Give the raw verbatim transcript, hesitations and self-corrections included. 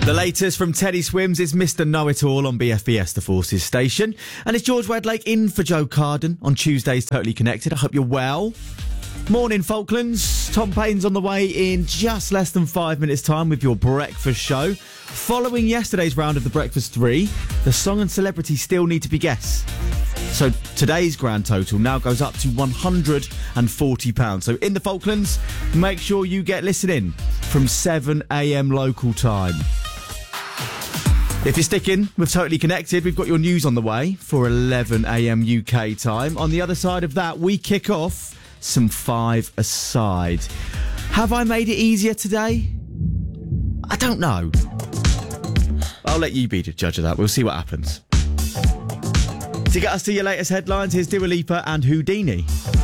The latest from Teddy Swims is Mister Know-It-All on B F B S, the Forces station. And it's George Wedlake in for Joe Carden on Tuesday's Totally Connected. I hope you're well. Morning, Falklands. Tom Payne's on the way in just less than five minutes' time with your breakfast show. Following yesterday's round of the Breakfast three, the song and celebrity still need to be guessed. So today's grand total now goes up to one hundred forty pounds. So in the Falklands, make sure you get listening from seven a.m. local time. If you're sticking with Totally Connected, we've got your news on the way for eleven a.m. U K time. On the other side of that, we kick off some Five Aside. Have I made it easier today? I don't know. I'll let you be the judge of that. We'll see what happens. To get us to your latest headlines, here's Dua Lipa and Houdini.